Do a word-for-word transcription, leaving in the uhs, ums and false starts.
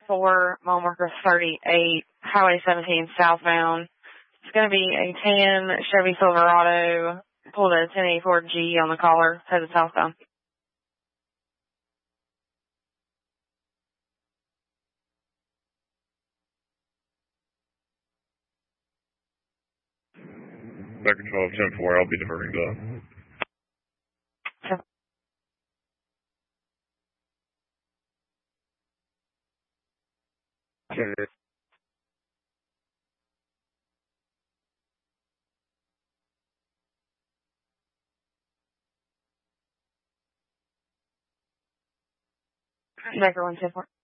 four, mile marker thirty-eight, Highway seventeen southbound. It's going to be a tan Chevy Silverado, pulled a ten eighty-four G on the collar, headed southbound. Back control ten four, I'll be diverting to that. Okay. Decker one ten four.